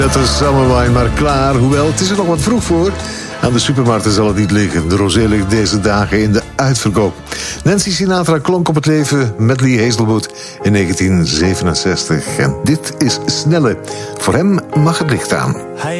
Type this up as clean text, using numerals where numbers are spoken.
Dat is samenwaaien maar klaar, hoewel het is er nog wat vroeg voor. Aan de supermarkten zal het niet liggen. De rosé ligt deze dagen in de uitverkoop. Nancy Sinatra klonk op het leven met Lee Hazelwood in 1967. En dit is Snelle. Voor hem mag het licht aan.